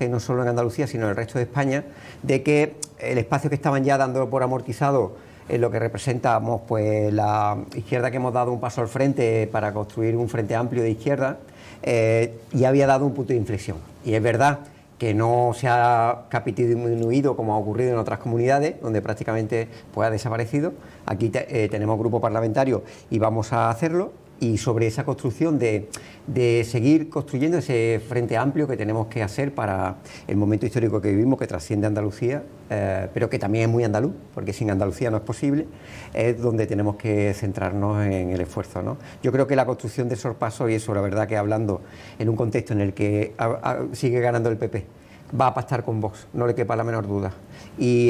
mensaje no solo en Andalucía, sino en el resto de España, de que el espacio que estaban ya dando por amortizado en lo que representamos, pues la izquierda, que hemos dado un paso al frente para construir un frente amplio de izquierda, ya había dado un punto de inflexión. Y es verdad que no se ha disminuido como ha ocurrido en otras comunidades, donde prácticamente pues, ha desaparecido. Aquí tenemos grupo parlamentario y vamos a hacerlo. Y sobre esa construcción de seguir construyendo ese frente amplio que tenemos que hacer para el momento histórico que vivimos, que trasciende Andalucía, pero que también es muy andaluz, porque sin Andalucía no es posible, es donde tenemos que centrarnos en el esfuerzo, ¿no? Yo creo que la construcción de esos pasos, y eso la verdad que hablando en un contexto en el que sigue ganando el PP, va a pactar con Vox, no le quepa la menor duda. Y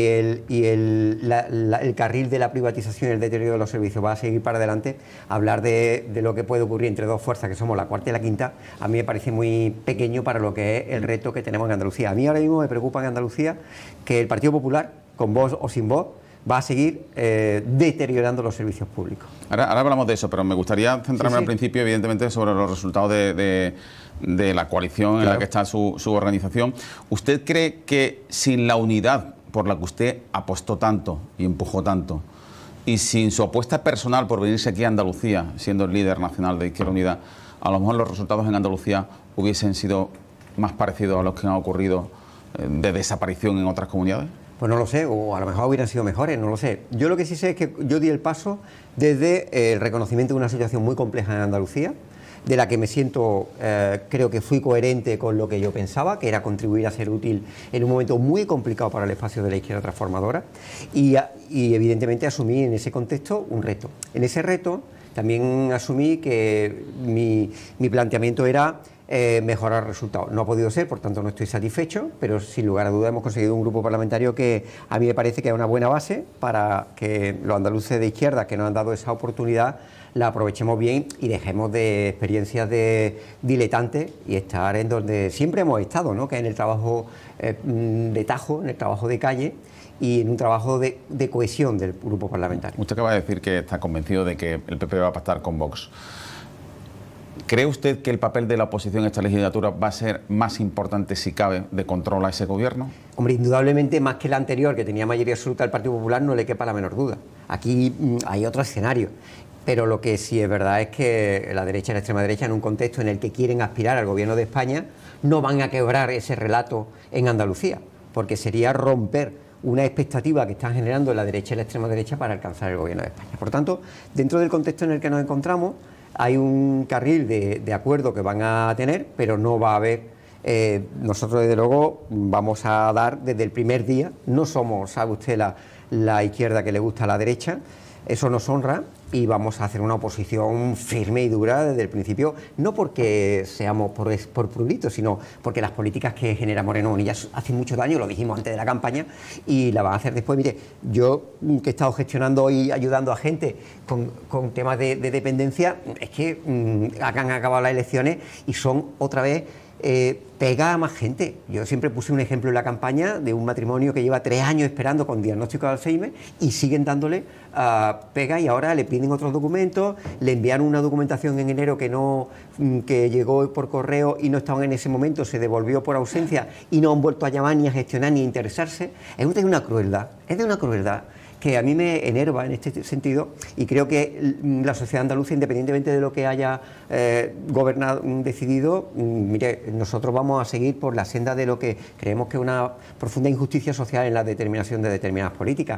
el carril de la privatización y el deterioro de los servicios va a seguir para adelante. Hablar de lo que puede ocurrir entre dos fuerzas, que somos la cuarta y la quinta, a mí me parece muy pequeño para lo que es el reto que tenemos en Andalucía. A mí ahora mismo me preocupa en Andalucía que el Partido Popular, con voz o sin voz, va a seguir deteriorando los servicios públicos. Ahora hablamos de eso, pero me gustaría centrarme al principio, evidentemente, sobre los resultados de la coalición en la que está su organización. ¿Usted cree que sin la unidad por la que usted apostó tanto y empujó tanto, y sin su apuesta personal por venirse aquí a Andalucía, siendo el líder nacional de Izquierda Unida, a lo mejor los resultados en Andalucía hubiesen sido más parecidos a los que han ocurrido de desaparición en otras comunidades? Pues no lo sé, o a lo mejor hubieran sido mejores, no lo sé. Yo lo que sí sé es que yo di el paso desde el reconocimiento de una situación muy compleja en Andalucía, de la que me siento, creo que fui coherente con lo que yo pensaba, que era contribuir a ser útil en un momento muy complicado para el espacio de la izquierda transformadora, y evidentemente asumí en ese contexto un reto. En ese reto también asumí que mi planteamiento era mejorar resultados. No ha podido ser, por tanto no estoy satisfecho, pero sin lugar a dudas hemos conseguido un grupo parlamentario que a mí me parece que es una buena base para que los andaluces de izquierda que nos han dado esa oportunidad la aprovechemos bien y dejemos de experiencias de diletantes y estar en donde siempre hemos estado, ¿no? Que es en el trabajo de tajo, en el trabajo de calle y en un trabajo de cohesión del grupo parlamentario. Usted acaba de decir que está convencido de que el PP va a pactar con Vox. ¿Cree usted que el papel de la oposición en esta legislatura va a ser más importante, si cabe, de control a ese gobierno? Hombre, indudablemente más que la anterior, que tenía mayoría absoluta del Partido Popular, no le quepa la menor duda. Aquí hay otro escenario. Pero lo que sí es verdad es que la derecha y la extrema derecha, en un contexto en el que quieren aspirar al gobierno de España, no van a quebrar ese relato en Andalucía, porque sería romper una expectativa que están generando la derecha y la extrema derecha para alcanzar el gobierno de España. Por tanto, dentro del contexto en el que nos encontramos, hay un carril de acuerdo que van a tener, pero no va a haber. Nosotros, desde luego, vamos a dar desde el primer día. No somos, sabe usted, la izquierda que le gusta a la derecha. Eso nos honra y vamos a hacer una oposición firme y dura desde el principio, no porque seamos por prurito, sino porque las políticas que genera Moreno Bonilla hacen mucho daño, lo dijimos antes de la campaña, y la van a hacer después. Mire, yo que he estado gestionando y ayudando a gente con temas de dependencia, es que han acabado las elecciones y son otra vez pega a más gente. Yo siempre puse un ejemplo en la campaña de un matrimonio que lleva 3 años esperando con diagnóstico de Alzheimer y siguen dándole pega, y ahora le piden otros documentos, le enviaron una documentación en enero que llegó por correo y no estaban en ese momento, se devolvió por ausencia y no han vuelto a llamar ni a gestionar ni a interesarse. Es de una crueldad, que a mí me enerva en este sentido, y creo que la sociedad andaluza, independientemente de lo que haya gobernado, decidido, mire, nosotros vamos a seguir por la senda de lo que creemos que es una profunda injusticia social en la determinación de determinadas políticas.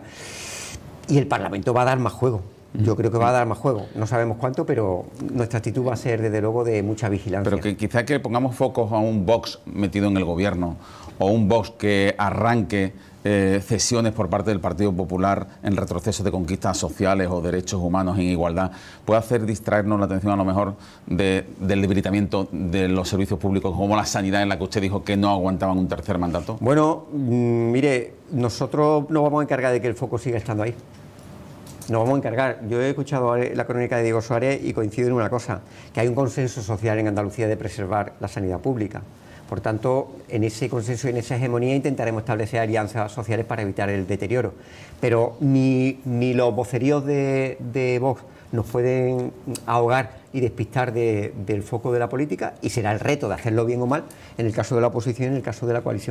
Y el Parlamento va a dar más juego. Yo creo que va a dar más juego. No sabemos cuánto, pero nuestra actitud va a ser, desde luego, de mucha vigilancia. Pero que quizá que pongamos focos a un Vox metido en el gobierno, o un Vox que arranque cesiones por parte del Partido Popular en retroceso de conquistas sociales o derechos humanos en igualdad, puede hacer distraernos la atención a lo mejor del debilitamiento de los servicios públicos, como la sanidad, en la que usted dijo que no aguantaban un tercer mandato. Bueno, mire, nosotros nos vamos a encargar de que el foco siga estando ahí. Nos vamos a encargar. Yo he escuchado la crónica de Diego Suárez y coincido en una cosa, que hay un consenso social en Andalucía de preservar la sanidad pública. Por tanto, en ese consenso y en esa hegemonía intentaremos establecer alianzas sociales para evitar el deterioro. Pero ni los voceríos de Vox nos pueden ahogar y despistar del foco de la política, y será el reto de hacerlo bien o mal en el caso de la oposición y en el caso de la coalición.